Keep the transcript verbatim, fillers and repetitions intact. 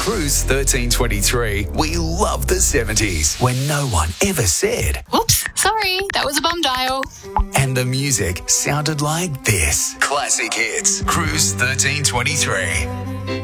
Cruise thirteen twenty-three, we love the seventies, when no one ever said. Whoops, sorry, that was a bum dial. And the music sounded like this. Classic hits. Cruise thirteen twenty-three.